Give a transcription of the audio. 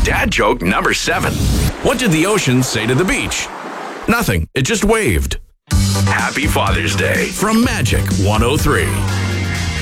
Dad joke number 7. What did the ocean say to the beach? Nothing. It just waved. Happy Father's Day from Magic 103.